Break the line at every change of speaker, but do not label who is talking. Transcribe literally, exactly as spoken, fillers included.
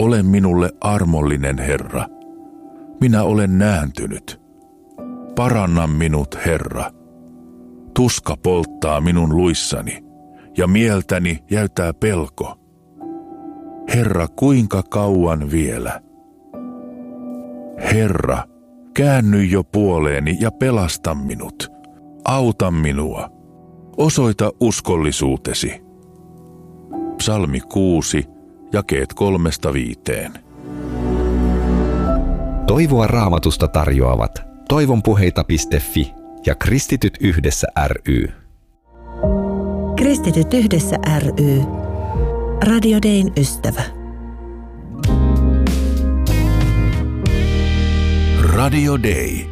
Ole minulle armollinen, Herra. Minä olen nääntynyt. Paranna minut, Herra. Tuska polttaa minun luissani, ja mieltäni jäytää pelko. Herra, kuinka kauan vielä? Herra, käänny jo puoleeni ja pelasta minut. Auta minua. Osoita uskollisuutesi. Psalmi kuusi, jakeet kolmesta viiteen.
Toivoa Raamatusta tarjoavat toivonpuheita piste fi ja Kristityt yhdessä ry.
Kristityt yhdessä ry. Radio Dayn ystävä.
Radio Day.